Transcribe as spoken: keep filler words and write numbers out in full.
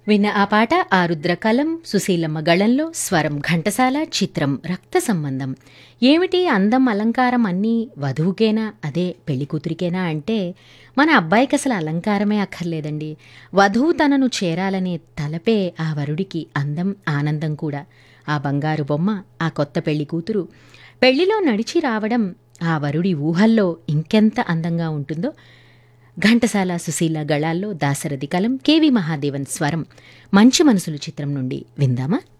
విన్న ఆ పాట ఆరుద్రకలం సుశీలమ్మ గళంలో స్వరం ఘంటసాల చిత్రం రక్త సంబంధం. ఏమిటి అందం అలంకారం అన్నీ వధువుకేనా అదే పెళ్లి కూతురికేనా అంటే మన అబ్బాయికి అసలు అలంకారమే అక్కర్లేదండి. వధువు తనను చేరాలనే తలపే ఆ వరుడికి అందం ఆనందం కూడా. ఆ బంగారు బొమ్మ ఆ కొత్త పెళ్లి కూతురు పెళ్లిలో నడిచి రావడం ఆ వరుడి ఊహల్లో ఇంకెంత అందంగా ఉంటుందో. ఘంటసాల సుశీల గళాల్లో దాశరథి కలం కెవి మహాదేవన్ స్వరం మంచి మనసులు చిత్రం నుండి విందామా.